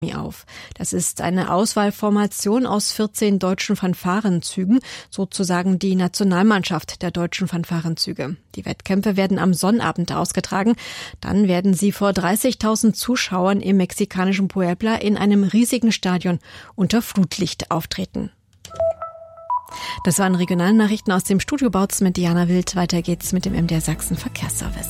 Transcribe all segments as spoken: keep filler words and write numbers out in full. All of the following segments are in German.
auf. Das ist eine Auswahlformation aus vierzehn deutschen Fanfarenzügen, sozusagen die Nationalmannschaft der deutschen Fanfarenzüge. Die Wettkämpfe werden am Sonnabend ausgetragen. Dann werden sie vor dreißigtausend Zuschauern im mexikanischen Puebla in einem riesigen Stadion unter Flutlicht auftreten. Das waren Regionalnachrichten aus dem Studio Bautz mit Diana Wild. Weiter geht's mit dem M D R Sachsen Verkehrsservice.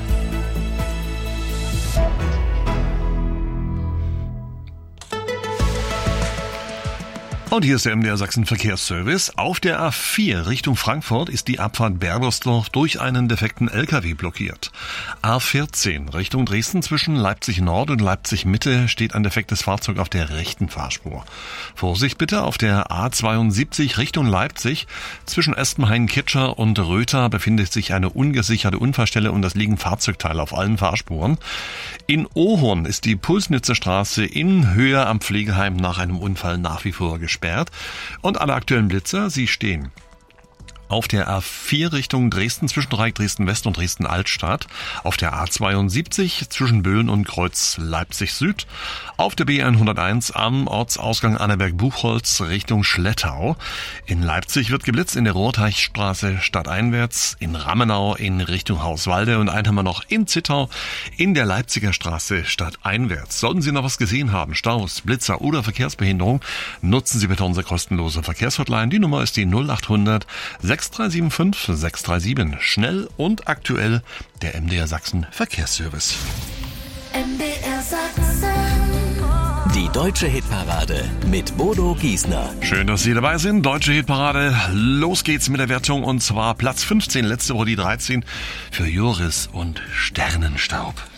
Und hier ist der M D R Sachsen Verkehrsservice. Auf der A vier Richtung Frankfurt ist die Abfahrt Berbersdorf durch einen defekten L K W blockiert. A vierzehn Richtung Dresden zwischen Leipzig Nord und Leipzig Mitte steht ein defektes Fahrzeug auf der rechten Fahrspur. Vorsicht bitte auf der A zweiundsiebzig Richtung Leipzig. Zwischen Espenhain-Kitscher und Röther befindet sich eine ungesicherte Unfallstelle und es liegen Fahrzeugteile auf allen Fahrspuren. In Ohorn ist die Pulsnitzer Straße in Höhe am Pflegeheim nach einem Unfall nach wie vor gesperrt. Und alle aktuellen Blitzer, sie stehen auf der A vier Richtung Dresden, Zwischendreieck Dresden-West und Dresden-Altstadt, auf der A zweiundsiebzig zwischen Böhlen und Kreuz Leipzig Süd, auf der B hunderteins am Ortsausgang Annaberg-Buchholz Richtung Schlettau. In Leipzig wird geblitzt in der Rohrteichstraße stadteinwärts, in Rammenau in Richtung Hauswalde und einen haben wir noch in Zittau in der Leipziger Straße stadteinwärts. Sollten Sie noch was gesehen haben, Staus, Blitzer oder Verkehrsbehinderung, nutzen Sie bitte unsere kostenlose Verkehrshotline. Die Nummer ist die null achthundert sechs drei sieben fünf sechs drei sieben. Schnell und aktuell der M D R Sachsen Verkehrsservice. M D R Sachsen. Die Deutsche Hitparade mit Bodo Giesner. Schön, dass Sie dabei sind. Deutsche Hitparade. Los geht's mit der Wertung und zwar Platz fünfzehn, letzte Woche die dreizehn für Joris und Sternenstaub.